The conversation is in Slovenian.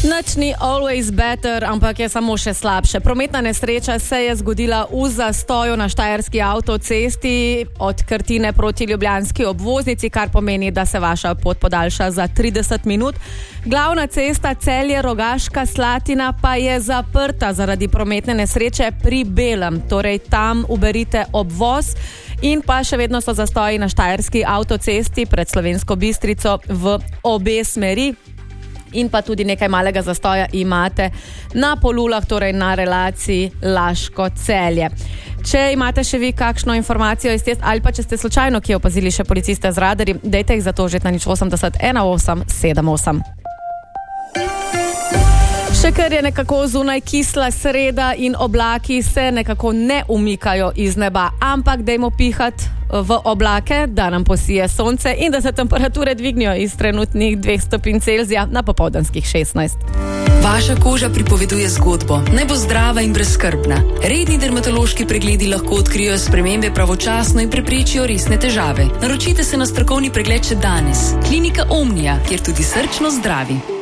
Nič ni always better, ampak je samo še slabše. Prometna nesreča se je zgodila v zastoju na štajerski avtocesti od Krtine proti ljubljanski obvoznici, kar pomeni, da se vaša pot podaljša za 30 minut. Glavna cesta Celje-Rogaška Slatina pa je zaprta zaradi prometne nesreče pri Belem, torej tam uberite obvoz. In pa še vedno so zastoji na štajerski avtocesti pred Slovensko Bistrico v obe smeri. In pa tudi nekaj malega zastoja imate na Polulah, torej na relaciji Laško-Celje. Če imate še vi kakšno informacijo iz test, ali pa če ste slučajno kje opazili še policiste z radarji, dajte jih zatožiti na 080 1878. Še kar je nekako zunaj kisla sreda in oblaki se nekako ne umikajo iz neba, ampak dajmo pihati v oblake, da nam posije sonce in da se temperature dvignijo iz trenutnih 2 stopinj Celzija na popoldanskih 16. Vaša koža pripoveduje zgodbo. Naj bo zdrava in brezskrbna. Redni dermatološki pregledi lahko odkrijo spremembe pravočasno in preprečijo resne težave. Naročite se na strokovni pregled še danes. Klinika Omnia, kjer tudi srčno zdravi.